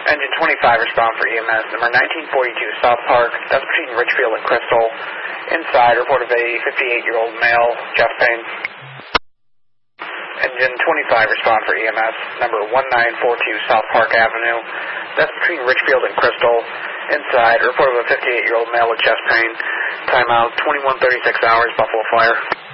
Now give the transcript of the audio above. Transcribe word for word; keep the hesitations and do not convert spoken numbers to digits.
Engine twenty-five, respond for E M S. Number nineteen forty-two South Park. That's between Richfield and Crystal. Inside, report of a fifty-eight-year-old male, chest pain. Engine twenty-five, respond for E M S. Number nineteen forty-two South Park Avenue. That's between Richfield and Crystal. Inside, report of a fifty-eight-year-old male with chest pain. Timeout twenty-one thirty-six hours, Buffalo Fire.